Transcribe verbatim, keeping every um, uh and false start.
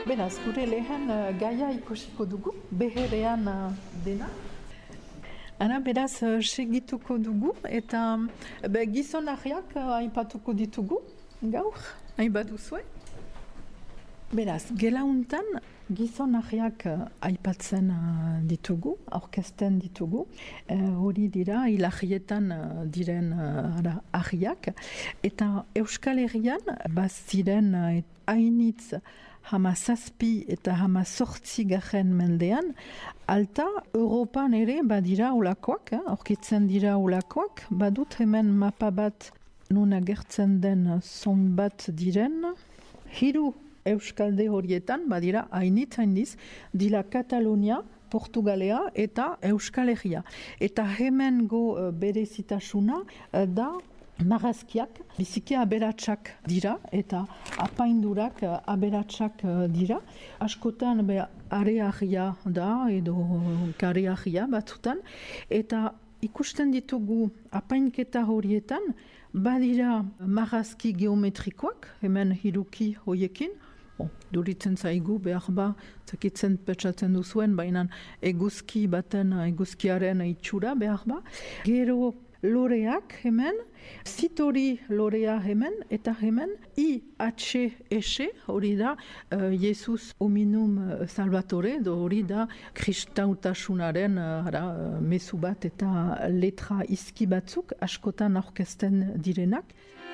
Beraz, gure lehen uh, gaia ikusiko dugu, beherean uh, dena. Ana, beraz, uh, segituko dugu, eta be, gizonariak uh, aipatuko ditugu, gaur, aipatu zuen. Beraz, gela untan, gizonariak uh, aipatzen uh, ditugu, aurkezten ditugu, hori uh, dira, hilagietan uh, diren uh, ahiak, eta Euskal Herrian, baziren uh, hainitz hama zazpi eta hama sortzi garen mendean, alta Europan ere badira olakoak, aurkitzen eh? dira olakoak, badut hemen mapa bat nun agertzen den zon bat diren, hiru Euskalde horietan, badira hainitz hainitz, dira Katalonia, Portugalea eta Euskal Herria. Eta hemen go uh, berezitasuna uh, da marrazkiak biziki aberatsak dira eta apaindurak aberatsak dira. Askotan be areagia da edo kareagia batzutan eta ikusten ditugu apainketa horietan badira marrazki geometrikoak hemen hiruki hoiekin. Bon, duritzen zaigu behar ba, zakitzen petsatzen duzuen, baina eguzki baten eguzkiaren itxura behar ba. Gero loreak hemen, zitori lorea hemen, eta hemen I H S, hori da uh, Jesus hominum salvatore, do hori da kristautasunaren uh, mezu bat eta letra izki batzuk askotan aurkezten direnak.